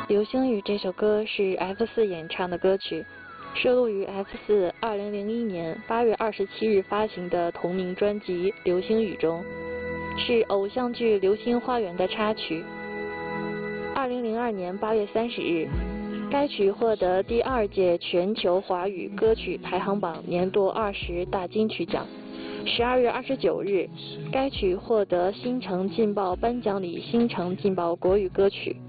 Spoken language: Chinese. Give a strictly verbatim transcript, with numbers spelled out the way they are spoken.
流星雨这首歌是 F 四演唱的歌曲，收录于 F 四二零零一年八月二十七日发行的同名专辑《流星雨》中，是偶像剧《流星花园》的插曲。二零零二年八月三十日，该曲获得第二届全球华语歌曲排行榜年度二十大金曲奖。十二月二十九日，该曲获得新城劲爆颁奖礼新城劲爆国语歌曲。